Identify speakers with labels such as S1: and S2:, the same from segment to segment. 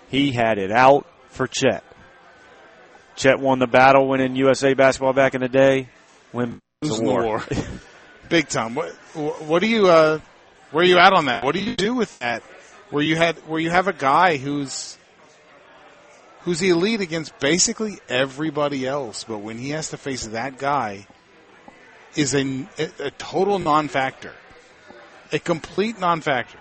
S1: He had it out for Chet. Chet won the battle winning USA basketball back in the day. When
S2: the war. Big time. What do you where are you at on that? What do you do with that? Where you have a guy who's elite against basically everybody else, but when he has to face that guy is a total non-factor. A complete non-factor.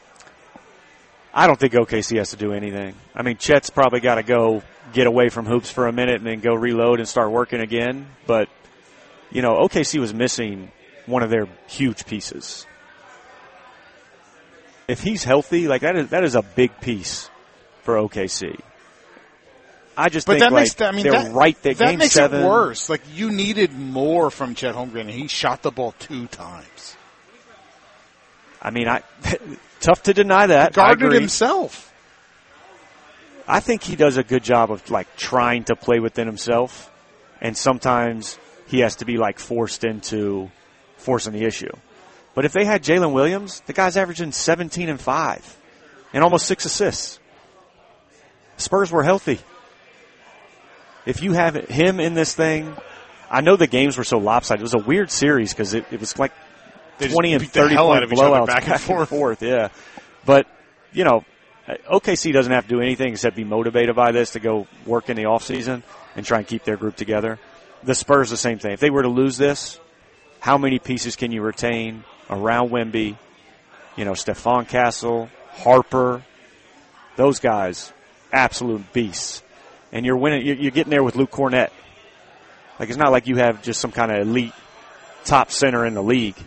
S1: I don't think OKC has to do anything. I mean, Chet's probably got to go get away from hoops for a minute and then go reload and start working again. But, you know, OKC was missing one of their huge pieces. If he's healthy, like that is a big piece for OKC. I just think they're right there.
S2: That
S1: Game
S2: makes
S1: 7,
S2: it worse. Like, you needed more from Chet Holmgren, and he shot the ball 2 times.
S1: I mean, tough to deny that.
S2: He guarded himself.
S1: I think he does a good job of, like, trying to play within himself, and sometimes he has to be, like, forced into forcing the issue. But if they had Jalen Williams, the guy's averaging 17 and 5 and almost 6 assists. Spurs were healthy. If you have him in this thing, I know the games were so lopsided. It was a weird series because it was like 20 and 30 point blowouts back and forth. Yeah. But, you know, OKC doesn't have to do anything except be motivated by this to go work in the offseason and try and keep their group together. The Spurs, the same thing. If they were to lose this, how many pieces can you retain around Wemby? You know, Stephon Castle, Harper, those guys, absolute beasts. And you're winning. You're getting there with Luke Cornett. Like, it's not like you have just some kind of elite top center in the league.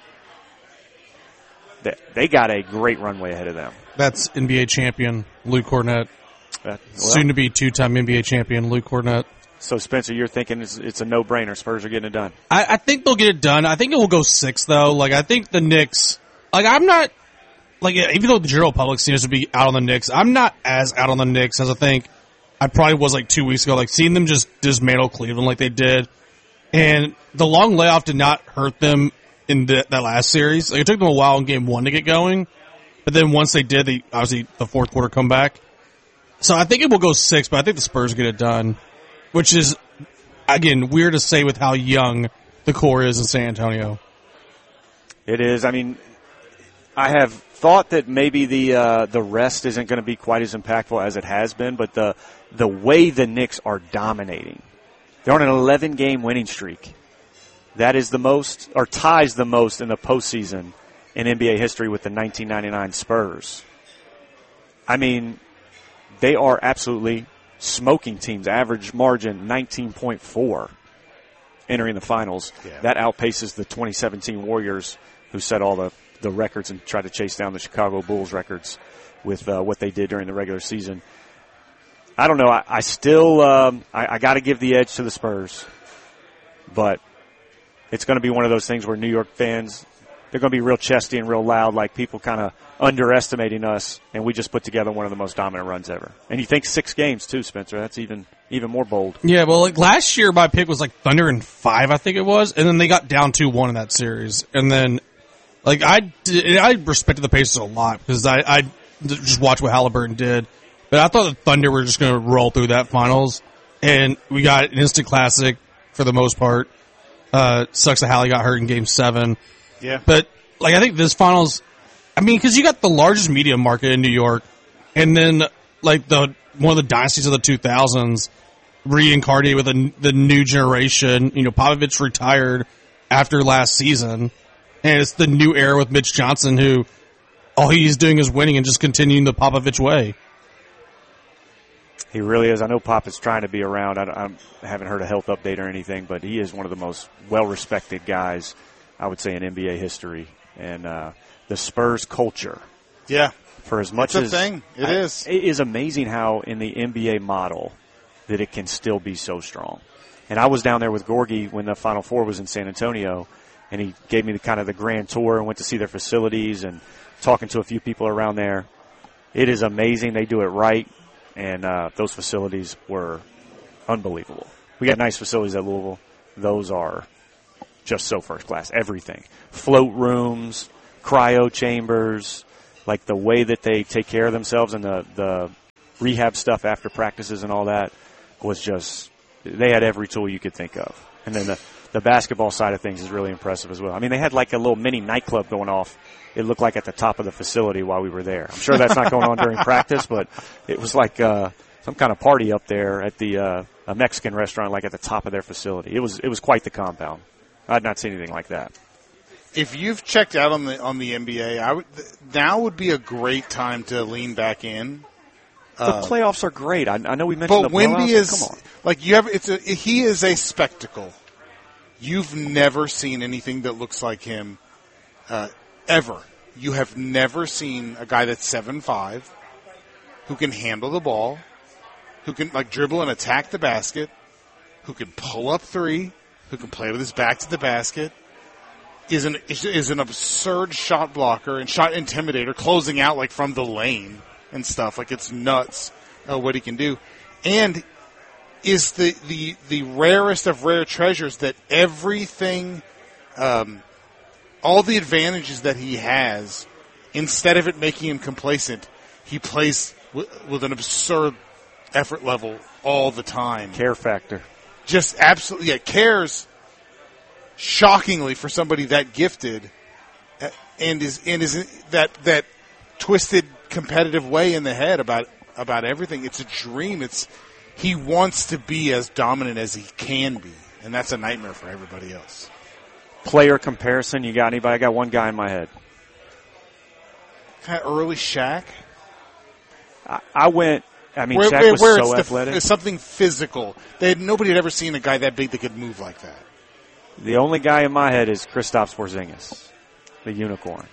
S1: They got a great runway ahead of them.
S3: That's NBA champion Luke Cornett. Soon to be 2-time NBA champion Luke Cornett.
S1: So, Spencer, you're thinking it's a no-brainer. Spurs are getting it done.
S3: I think they'll get it done. I think it will go 6, though. Like, I think the Knicks, like, I'm not, like, even though the general public seems to be out on the Knicks, I'm not as out on the Knicks as I think I probably was like 2 weeks ago. Like, seeing them just dismantle Cleveland like they did. And the long layoff did not hurt them in that last series. Like, it took them a while in game 1 to get going. But then once they did, obviously the fourth quarter comeback. So I think it will go 6, but I think the Spurs get it done. Which is, again, weird to say with how young the core is in San Antonio.
S1: It is. I mean, I have thought that maybe the rest isn't going to be quite as impactful as it has been, but the way the Knicks are dominating. They're on an 11-game winning streak. That is the most, or ties the most in the postseason in NBA history with the 1999 Spurs. I mean, they are absolutely smoking teams. Average margin 19.4 entering the finals. Yeah. That outpaces the 2017 Warriors, who set all the records and tried to chase down the Chicago Bulls records with what they did during the regular season. I don't know. I still I got to give the edge to the Spurs, but it's going to be one of those things where New York fans, they're going to be real chesty and real loud, like people kind of underestimating us, and we just put together one of the most dominant runs ever. And you think 6 games too, Spencer? That's even more bold.
S3: Yeah, well, like last year, my pick was like Thunder in 5, I think it was, and then they got down 2-1 in that series, and then like I respected the Pacers a lot because I just watched what Halliburton did. But I thought the Thunder were just going to roll through that finals, and we got an instant classic for the most part. Sucks that Hallie got hurt in Game 7.
S2: Yeah.
S3: But, like, I think this finals, I mean, because you got the largest media market in New York, and then, like, one of the dynasties of the 2000s reincarnated with the new generation. You know, Popovich retired after last season, and it's the new era with Mitch Johnson, who all he's doing is winning and just continuing the Popovich way.
S1: He really is. I know Pop is trying to be around. I haven't heard a health update or anything, but he is one of the most well-respected guys, I would say, in NBA history. And the Spurs culture.
S2: Yeah.
S1: For as much
S2: it's
S1: as
S2: a thing. It is.
S1: It is amazing how in the NBA model that it can still be so strong. And I was down there with Gorgie when the Final Four was in San Antonio, and he gave me the grand tour and went to see their facilities and talking to a few people around there. It is amazing. They do it right. And those facilities were unbelievable. We got nice facilities at Louisville. Those are just so first class. Everything. Float rooms, cryo chambers, like the way that they take care of themselves and the rehab stuff after practices and all that was just they had every tool you could think of. And then the basketball side of things is really impressive as well. I mean, they had like a little mini nightclub going off. It looked like at the top of the facility while we were there. I'm sure that's not going on during practice, but it was like some kind of party up there at the a Mexican restaurant, like at the top of their facility. It was quite the compound. I'd not seen anything like that.
S2: If you've checked out on the NBA, now would be a great time to lean back in.
S1: The playoffs are great. I know we mentioned
S2: but
S1: the playoffs.
S2: Wemby is
S1: Come on.
S2: like he is a spectacle. You've never seen anything that looks like him ever. You have never seen a guy that's 7'5", who can handle the ball, who can like dribble and attack the basket, who can pull up three, who can play with his back to the basket, is an absurd shot blocker and shot intimidator, closing out like from the lane and stuff. Like it's nuts what he can do, and is the rarest of rare treasures that everything, all the advantages that he has, instead of it making him complacent, he plays with an absurd effort level all the time.
S1: Care factor.
S2: Just absolutely, yeah, cares shockingly for somebody that gifted, and is that twisted competitive way in the head about everything. It's a dream. He wants to be as dominant as he can be, and that's a nightmare for everybody else.
S1: Player comparison, you got anybody? I got one guy in my head.
S2: Kind of early Shaq.
S1: I went. I mean, Shaq was so athletic.
S2: It's something physical. Nobody had ever seen a guy that big that could move like that.
S1: The only guy in my head is Kristaps Porzingis, the unicorn.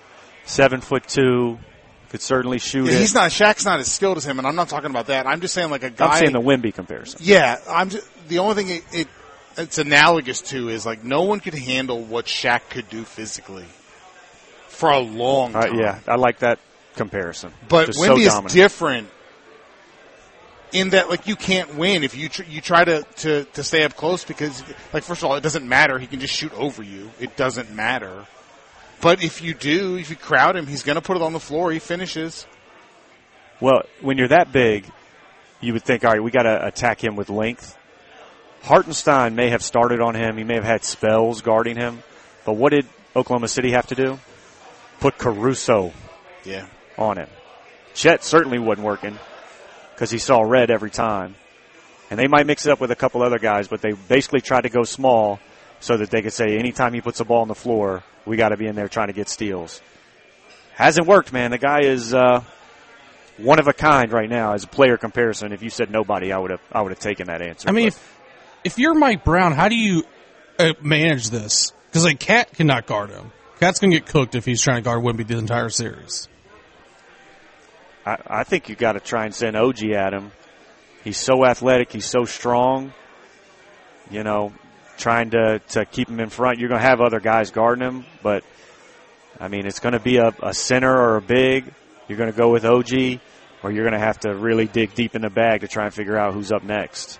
S1: 7'2", could certainly shoot it.
S2: Shaq's not as skilled as him, and I'm not talking about that. I'm just saying like a guy.
S1: I'm saying the Wemby comparison.
S2: Yeah, the only thing it's analogous to is like no one could handle what Shaq could do physically for a long time.
S1: Yeah, I like that comparison.
S2: But
S1: just
S2: Wemby
S1: so
S2: is different in that, like, you can't win if you try to stay up close because, like, first of all, it doesn't matter. He can just shoot over you. It doesn't matter. But if you crowd him, he's going to put it on the floor. He finishes.
S1: Well, when you're that big, you would think, all right, we got to attack him with length. Hartenstein may have started on him. He may have had spells guarding him. But what did Oklahoma City have to do? Put Caruso on him. Chet certainly wasn't working because he saw red every time. And they might mix it up with a couple other guys, but they basically tried to go small so that they could say anytime he puts a ball on the floor, we got to be in there trying to get steals. Hasn't worked, man. The guy is one of a kind right now as a player comparison. If you said nobody, I would have taken that answer.
S3: I mean, if you're Mike Brown, how do you manage this? Because like Cat cannot guard him. Cat's going to get cooked if he's trying to guard Wemby the entire series.
S1: I think you got to try and send OG at him. He's so athletic. He's so strong. You know, trying to keep him in front. You're going to have other guys guarding him, but, I mean, it's going to be a center or a big. You're going to go with OG, or you're going to have to really dig deep in the bag to try and figure out who's up next.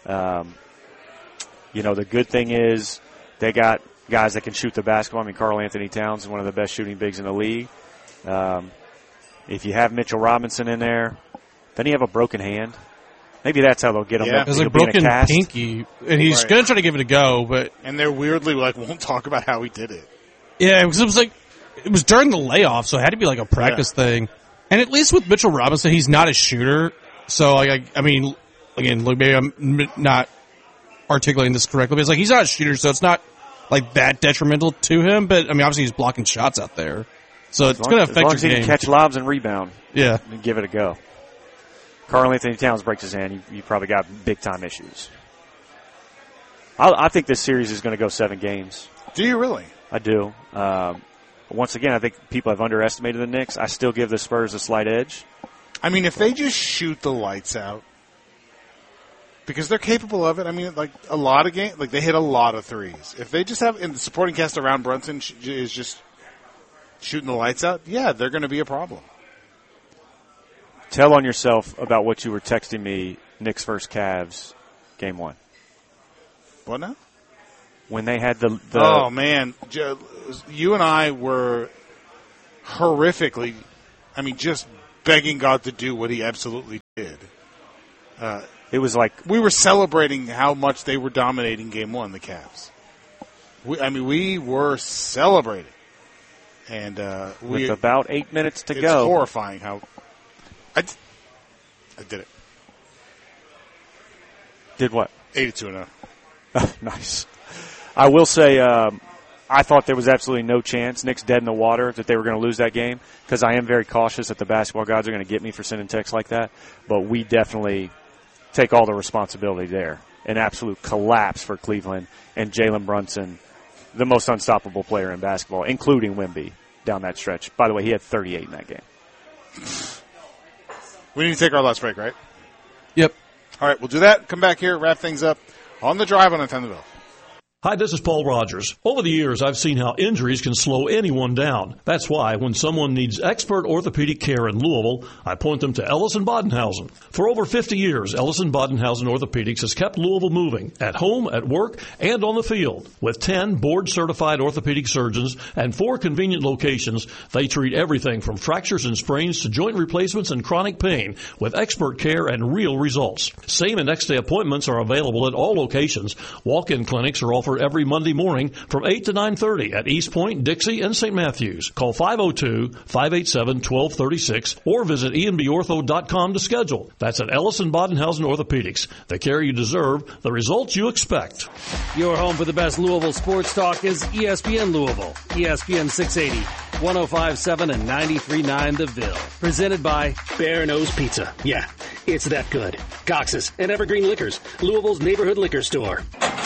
S1: You know, the good thing is they got guys that can shoot the basketball. I mean, Karl Anthony Towns is one of the best shooting bigs in the league. If you have Mitchell Robinson in there, doesn't he have a broken hand? Maybe that's how they'll get him.
S3: Yeah, it's like broken pinky, and he's going to try to give it a go, but
S2: they're weirdly like won't talk about how he did it.
S3: Yeah, because it was during the layoff, so it had to be like a practice thing. And at least with Mitchell Robinson, he's not a shooter. So I mean, again, look, maybe I'm not articulating this correctly, but it's like he's not a shooter, so it's not like that detrimental to him. But I mean, obviously he's blocking shots out there, so it's going to affect your
S1: game. As long as he can catch lobs and rebound, and give it a go. Karl Anthony Towns breaks his hand, you probably got big-time issues. I think this series is going to go 7 games.
S2: Do you really?
S1: I do. Once again, I think people have underestimated the Knicks. I still give the Spurs a slight edge.
S2: I mean, if they just shoot the lights out, because they're capable of it. I mean, like a lot of games, like they hit a lot of threes. If they just have, and the supporting cast around Brunson is just shooting the lights out, yeah, they're going to be a problem.
S1: Tell on yourself about what you were texting me, Knicks versus Cavs, game 1.
S2: What now?
S1: When they had the
S2: oh, man. You and I were horrifically, I mean, just begging God to do what he absolutely did.
S1: It was like
S2: we were celebrating how much they were dominating Game 1, the Cavs. We were celebrating. And
S1: with about 8 minutes to go.
S2: It's horrifying how I did it.
S1: Did what?
S2: 82-0.
S1: Nice. I will say I thought there was absolutely no chance, Knicks dead in the water, that they were going to lose that game, because I am very cautious that the basketball gods are going to get me for sending texts like that. But we definitely take all the responsibility there. An absolute collapse for Cleveland, and Jalen Brunson, the most unstoppable player in basketball, including Wemby, down that stretch. By the way, he had 38 in that game.
S2: We need to take our last break, right?
S3: Yep.
S2: All right, we'll do that. Come back here, wrap things up on The Drive on Nintendo.
S4: Hi, this is Paul Rogers. Over the years, I've seen how injuries can slow anyone down. That's why when someone needs expert orthopedic care in Louisville, I point them to Ellison Bodenhausen. For over 50 years, Ellison Bodenhausen Orthopedics has kept Louisville moving, at home, at work, and on the field. With 10 board-certified orthopedic surgeons and 4 convenient locations, they treat everything from fractures and sprains to joint replacements and chronic pain with expert care and real results. Same and next-day appointments are available at all locations. Walk-in clinics are offered every Monday morning from 8 to 9:30 at East Point, Dixie, and St. Matthews. Call 502-587-1236 or visit enbortho.com to schedule. That's at Ellison Bodenhausen Orthopedics. The care you deserve, the results you expect.
S5: Your home for the best Louisville sports talk is ESPN Louisville. ESPN 680, 105.7 and 93.9 The Ville. Presented by
S6: Bear Nose Pizza. Yeah, it's that good. Cox's and Evergreen Liquors, Louisville's neighborhood liquor store.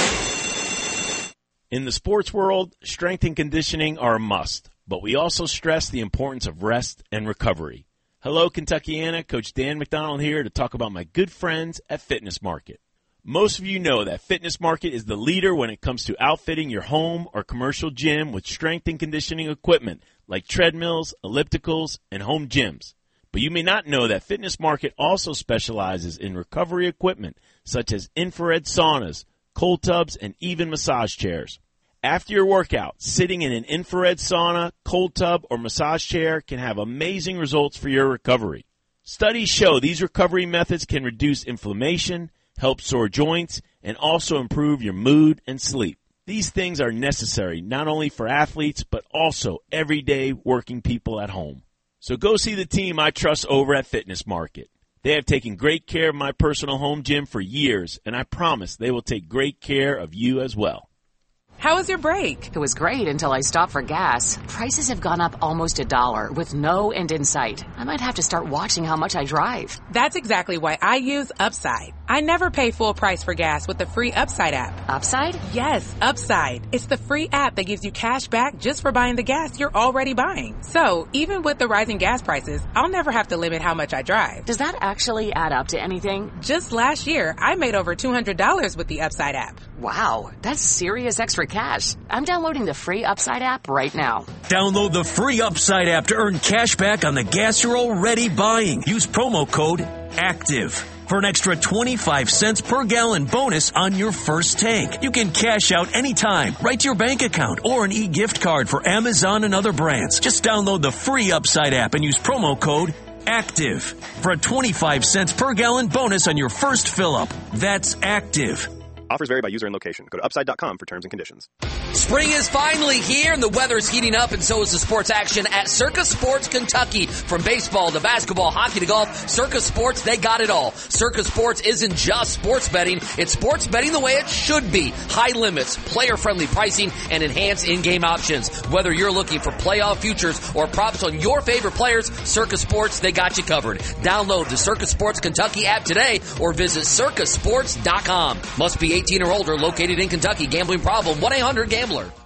S7: In the sports world, strength and conditioning are a must, but we also stress the importance of rest and recovery. Hello, Kentuckiana. Coach Dan McDonald here to talk about my good friends at Fitness Market. Most of you know that Fitness Market is the leader when it comes to outfitting your home or commercial gym with strength and conditioning equipment like treadmills, ellipticals, and home gyms. But you may not know that Fitness Market also specializes in recovery equipment such as infrared saunas, cold tubs, and even massage chairs. After your workout, sitting in an infrared sauna, cold tub, or massage chair can have amazing results for your recovery. Studies show these recovery methods can reduce inflammation, help sore joints, and also improve your mood and sleep. These things are necessary not only for athletes, but also everyday working people at home. So go see the team I trust over at Fitness Market. They have taken great care of my personal home gym for years, and I promise they will take great care of you as well.
S8: How was your break?
S9: It was great until I stopped for gas. Prices have gone up almost $1 with no end in sight. I might have to start watching how much I drive.
S8: That's exactly why I use Upside. I never pay full price for gas with the free Upside app.
S9: Upside?
S8: Yes, Upside. It's the free app that gives you cash back just for buying the gas you're already buying. So, even with the rising gas prices, I'll never have to limit how much I drive.
S9: Does that actually add up to anything?
S8: Just last year, I made over $200 with the Upside app.
S9: Wow, that's serious extra cash. I'm downloading the free Upside app right now.
S10: Download the free Upside app to earn cash back on the gas you're already buying. Use promo code ACTIVE for an extra 25 cents per gallon bonus on your first tank. You can cash out anytime, right to your bank account, or an e-gift card for Amazon and other brands. Just download the free Upside app and use promo code ACTIVE for a 25 cents per gallon bonus on your first fill-up. That's ACTIVE.
S11: Offers vary by user and location. Go to upside.com for terms and conditions.
S12: Spring is finally here, and the weather is heating up, and so is the sports action at Circus Sports Kentucky. From baseball to basketball, hockey to golf, Circus Sports, they got it all. Circus Sports isn't just sports betting. It's sports betting the way it should be. High limits, player-friendly pricing, and enhanced in-game options. Whether you're looking for playoff futures or props on your favorite players, Circus Sports, they got you covered. Download the Circus Sports Kentucky app today or visit circusports.com. Must be 18 or older, located in Kentucky. Gambling problem, 1-800-GAMBLER.